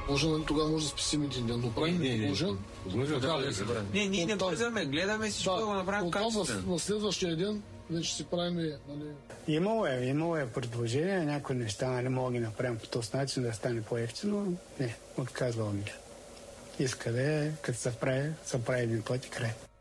Тогава може да спасим един ден, но правим предположен. Не, ние не бързаме, гледаме всичко да го направим качествено. На следващия ден вече си правим, нали... Имало е предложение, някои неща, нали, мога да ги направим по този начин, да стане по-ефтино. Не, отказвам ми. Иска да е, като се прави един път и край.